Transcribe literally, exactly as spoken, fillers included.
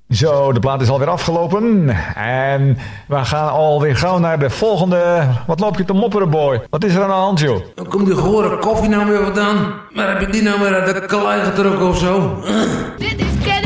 Zo, de plaat is alweer afgelopen. En we gaan alweer gauw naar de volgende. Wat loop je te mopperen, boy? Wat is er aan de hand, joh? Dan komt die gore koffie nou weer wat aan. Maar heb je die nou weer uit de klei getrokken of zo? Dit is